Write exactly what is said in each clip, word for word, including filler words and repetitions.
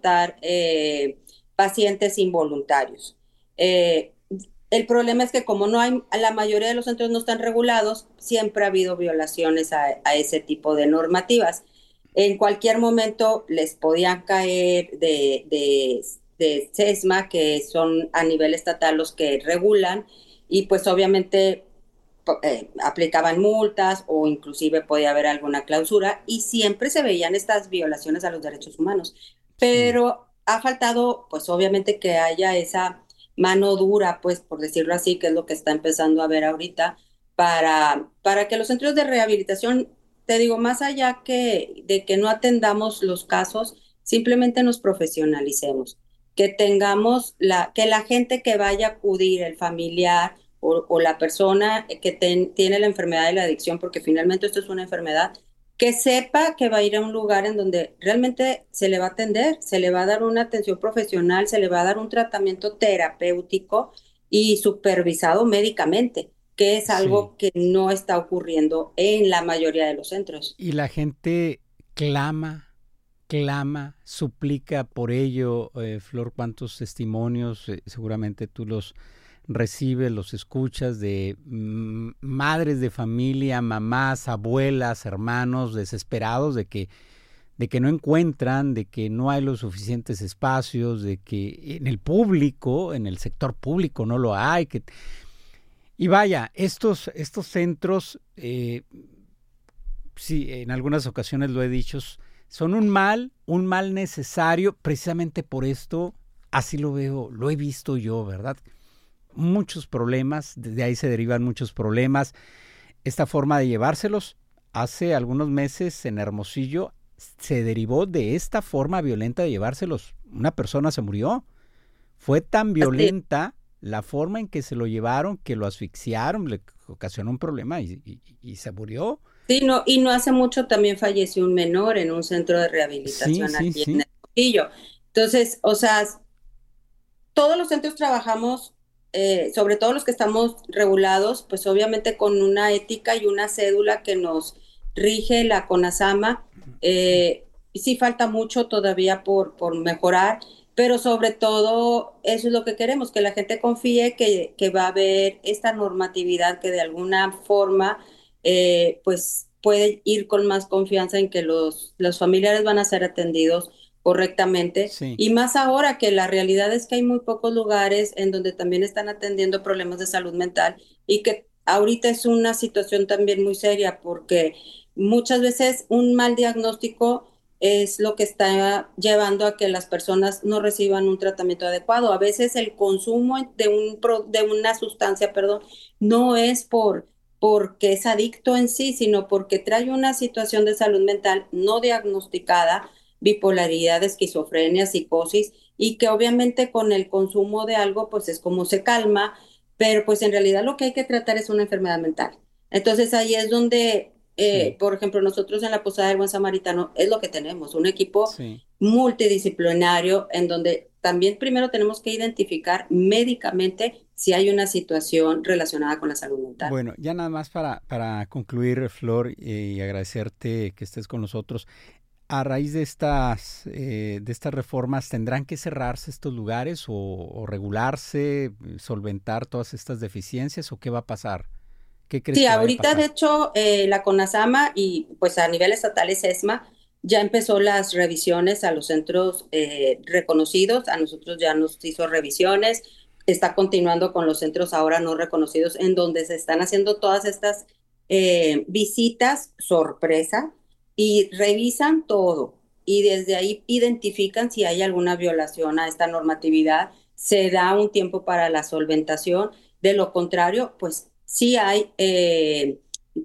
soportar eh, pacientes involuntarios. Eh, el problema es que como no hay, la mayoría de los centros no están regulados, siempre ha habido violaciones a, a ese tipo de normativas. En cualquier momento les podían caer de, de, de SESMA, que son a nivel estatal los que regulan, y pues obviamente eh, aplicaban multas o inclusive podía haber alguna clausura y siempre se veían estas violaciones a los derechos humanos. Sí. Pero ha faltado, pues obviamente que haya esa mano dura, pues por decirlo así, que es lo que está empezando a ver ahorita, para, para que los centros de rehabilitación, te digo, más allá que de que no atendamos los casos, simplemente nos profesionalicemos, que tengamos la, que la gente que vaya a acudir, el familiar, o, o la persona que ten, tiene la enfermedad de la adicción, porque finalmente esto es una enfermedad, que sepa que va a ir a un lugar en donde realmente se le va a atender, se le va a dar una atención profesional, se le va a dar un tratamiento terapéutico y supervisado médicamente, que es Sí. algo que no está ocurriendo en la mayoría de los centros. Y la gente clama, clama, suplica por ello. Eh, Flor, cuántos testimonios, eh, seguramente tú los recibes, los escuchas de mm, madres de familia, mamás, abuelas, hermanos desesperados de que de que no encuentran, de que no hay los suficientes espacios, de que en el público, en el sector público no lo hay, que y vaya, estos estos centros eh, sí, en algunas ocasiones lo he dicho, son un mal, un mal necesario, precisamente por esto, así lo veo, lo he visto yo, ¿verdad? Muchos problemas, de ahí se derivan muchos problemas. Esta forma de llevárselos, hace algunos meses en Hermosillo, se derivó de esta forma violenta de llevárselos. Una persona se murió. Fue tan Así, violenta la forma en que se lo llevaron que lo asfixiaron, le ocasionó un problema y, y, y se murió. sí, no, y no hace mucho también falleció un menor en un centro de Sí, rehabilitación sí, aquí en sí. el Trujillo. Entonces, o sea, todos los centros trabajamos, eh, sobre todo los que estamos regulados, pues obviamente con una ética y una cédula que nos rige la CONASAMA. Eh, sí falta mucho todavía por, por mejorar, pero sobre todo eso es lo que queremos, que la gente confíe que, que va a haber esta normatividad que de alguna forma eh, pues puede ir con más confianza en que los, los familiares van a ser atendidos correctamente Sí. y más ahora que la realidad es que hay muy pocos lugares en donde también están atendiendo problemas de salud mental y que ahorita es una situación también muy seria porque muchas veces un mal diagnóstico es lo que está llevando a que las personas no reciban un tratamiento adecuado. A veces el consumo de, un, de una sustancia, perdón, no es por porque es adicto en sí, sino porque trae una situación de salud mental no diagnosticada, bipolaridad, esquizofrenia, psicosis, y que obviamente con el consumo de algo, pues es como se calma, pero pues en realidad lo que hay que tratar es una enfermedad mental. Entonces ahí es donde, Sí, eh, por ejemplo, nosotros en la Posada del Buen Samaritano es lo que tenemos, un equipo sí. multidisciplinario en donde también primero tenemos que identificar médicamente si hay una situación relacionada con la salud mental. Bueno, ya nada más para, para concluir, Flor, y agradecerte que estés con nosotros. A raíz de estas, eh, de estas reformas, ¿tendrán que cerrarse estos lugares o, o regularse, solventar todas estas deficiencias o qué va a pasar? ¿Qué crees Sí, que vaya a ahorita de pasar? hecho eh, la CONASAMA y pues a nivel estatal es ESMA ya empezó las revisiones a los centros eh, reconocidos, a nosotros ya nos hizo revisiones, está continuando con los centros ahora no reconocidos en donde se están haciendo todas estas eh, visitas sorpresa y revisan todo y desde ahí identifican si hay alguna violación a esta normatividad, se da un tiempo para la solventación, de lo contrario, pues sí hay eh,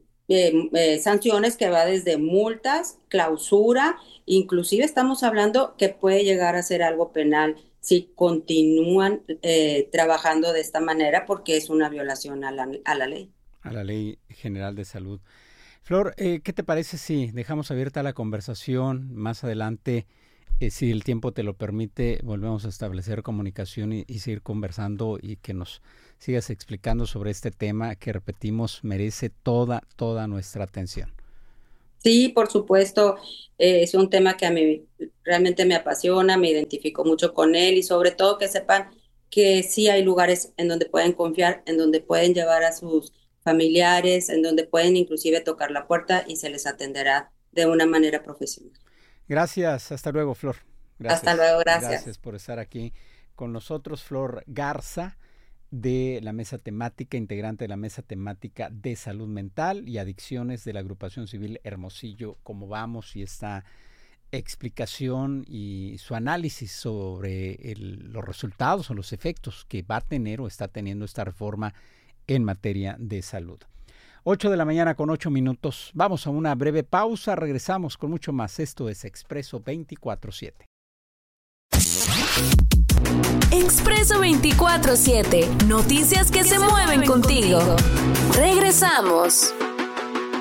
eh, eh, sanciones que va desde multas, clausura, inclusive estamos hablando que puede llegar a ser algo penal si continúan eh, trabajando de esta manera porque es una violación a la, a la ley. A la Ley General de Salud. Flor, eh, ¿qué te parece si dejamos abierta la conversación más adelante? Eh, si el tiempo te lo permite, volvemos a establecer comunicación y, y seguir conversando y que nos sigas explicando sobre este tema que, repetimos, merece toda, toda nuestra atención. Sí, por supuesto, eh, es un tema que a mí realmente me apasiona, me identifico mucho con él y sobre todo que sepan que sí hay lugares en donde pueden confiar, en donde pueden llevar a sus familiares, en donde pueden inclusive tocar la puerta y se les atenderá de una manera profesional. Gracias, hasta luego, Flor. Hasta Gracias, luego, gracias gracias. por estar aquí con nosotros, Flor Garza, de la mesa temática, integrante de la mesa temática de salud mental y adicciones de la agrupación civil Hermosillo. ¿Cómo vamos? Y esta explicación y su análisis sobre el, los resultados o los efectos que va a tener o está teniendo esta reforma en materia de salud. ocho de la mañana con ocho minutos. Vamos a una breve pausa. Regresamos con mucho más. Esto es Expreso veinticuatro siete. Expreso veinticuatro siete. Noticias que, que se, se mueven contigo. contigo. Regresamos.